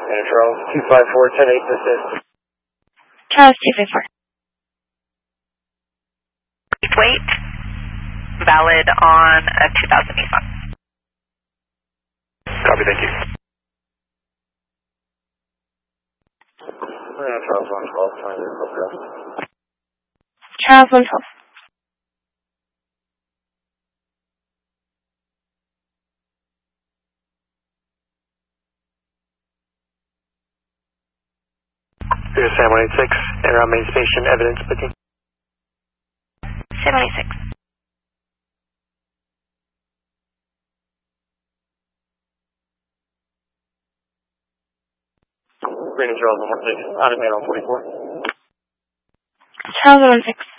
And Charles 254, 10-8 assist. Charles 254. Wait, valid on a 2000 Nissan. Copy, thank you. Charles 112, 20-8. Charles 112. Here's Sam 186, and around main station, evidence booking. 786. Green and Charles 116, out of man on 44. Charles 116.